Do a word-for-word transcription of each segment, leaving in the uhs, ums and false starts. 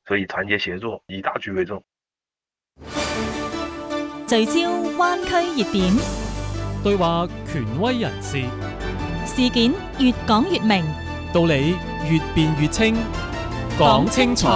所以团結協作，以大局為重。 聚焦灣區熱點， 對話權威人士， 事件越講越明， 道理越辯越清，講清楚。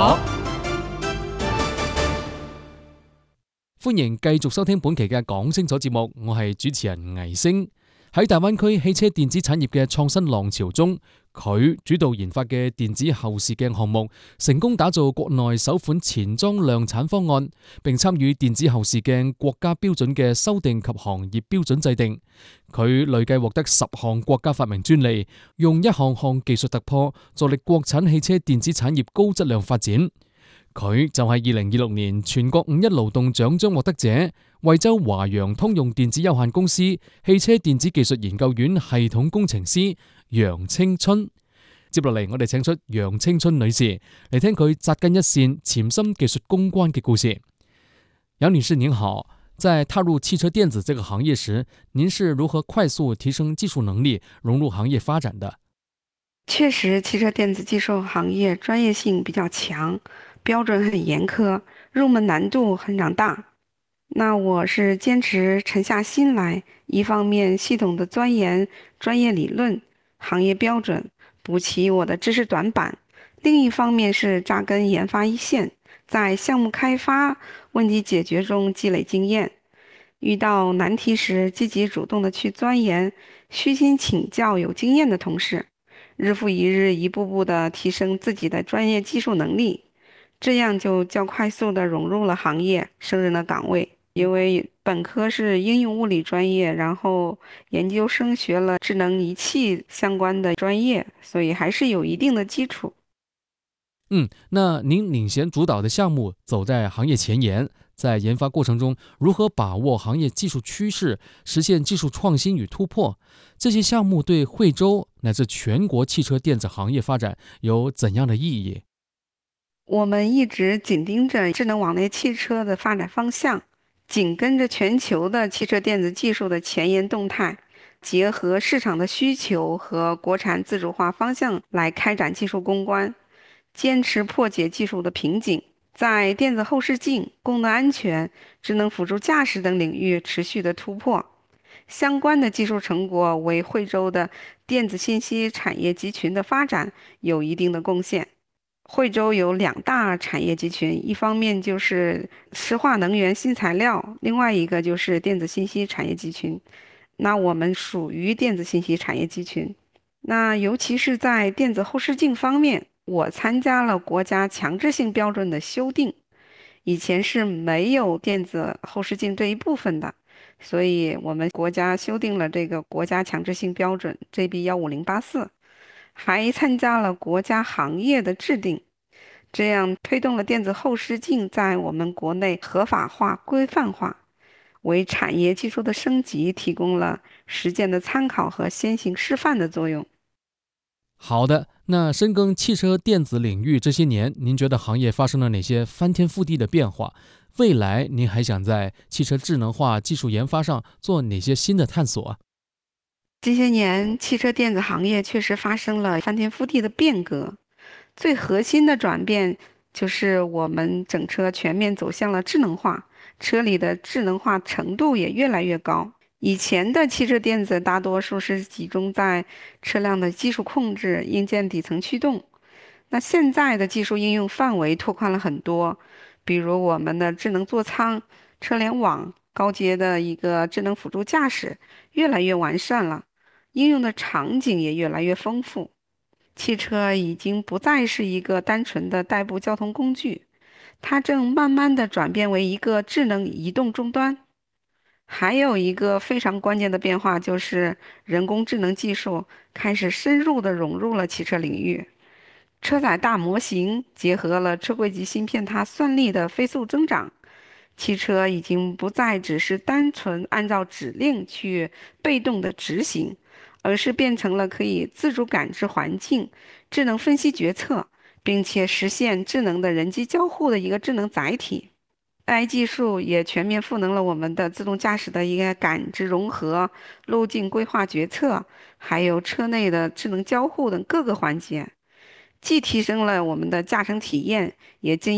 歡迎繼續收聽本期嘅講清楚節目，我係主持人倪星。喺大灣區汽車電子產業嘅創新浪潮中，佢主導研發嘅電子後視鏡項目，成功打造國內首款前裝量產方案，並參與電子後視鏡國家標準嘅修訂及行業標準制定。佢累計獲得十項國家發明專利，用一項項技術突破，助力國產汽車電子產業高質量發展。佢就係二零二六年全國五一勞動獎章獲得者，惠州華陽通用電子有限公司汽車電子技術研究院系統工程師楊青春。接落嚟，我哋請出楊青春女士嚟聽佢扎根一線潛心技術攻關嘅故事。楊女士您好，在踏入汽車電子這個行業時，您是如何快速提升技術能力，融入行業發展的？ 確實，汽車電子技術行業專業性比較強，標準很嚴苛，入門難度很長大。那我是堅持沉下心來，一方面系統的鑽研專業理論、行業標準，補齊我的知識短板；另一方面是扎根研發一線，在項目開發、問題解決中積累經驗。遇到難題時，積極主動的去鑽研，虛心請教有經驗的同事，日復一日，一步步的提升自己的專業技術能力。這樣就較快速地融入了行業，勝任了崗位。因為本科是應用物理專業，然後研究生學了智能儀器相關的專業，所以還是有一定的基礎。 嗯，那您領銜主導的項目走在行業前沿，在研發過程中如何把握行業技術趨勢，實現技術創新與突破？這些項目對惠州乃至全國汽車電子行業發展有怎樣的意義？ 我們一直緊盯着智能網聯汽車的發展方向，緊跟着全球的汽車電子技術的前沿動態，結合市場的需求和國產自主化方向來開展技術攻關，堅持破解技術的瓶頸，在電子後視鏡、功能安全、智能輔助駕駛等領域持續的突破。相關的技術成果為惠州的電子信息產業集群的發展有一定的貢獻。惠州有兩大產業集群，一方面就是石化能源新材料，另外一個就是電子信息產業集群。那我們屬於電子信息產業集群。那尤其是在電子後視鏡方面，我參加了國家強制性標準的修訂，以前是沒有電子後視鏡這一部分的，所以我們國家修訂了這個國家強制性標準 J B 一五零八四。還參加了國家行業的制定，這樣推動了電子後視鏡在我們國內合法化、規範化，為產業技術的升級提供了實踐的參考和先行示範的作用。 好的，那深耕汽車電子領域這些年，您覺得行業發生了哪些翻天覆地的變化？未來您還想在汽車智能化技術研發上做哪些新的探索？ 這些年，汽車電子行業確實發生了翻天覆地的變革。最核心的轉變就是我們整車全面走向了智能化，車裡的智能化程度也越來越高。以前的汽車電子大多數是集中在車輛的技術控制、硬件底層驅動，那現在的技術應用範圍拓寬了很多，比如我們的智能座艙、車聯網、高階的一個智能輔助駕駛越來越完善了。應用的場景也越來越豐富，汽車已經不再是一個單純的代步交通工具，它正慢慢的轉變為一個智能移動終端。還有一個非常關鍵的變化，就是人工智能技術開始深入的融入了汽車領域，車載大模型結合了車櫃級芯片，它算力的飛速增長。汽車已經不再只是單純按照指令去被動的執行，而是變成了可以自主感知環境、智能分析決策，並且實現智能的人機交互的一個智能載體。A I 技術也全面賦能了我們的自動駕駛的一個感知融合、路徑規劃決策，還有車內的智能交互等各個環節，既提升了我們的駕乘體驗，也進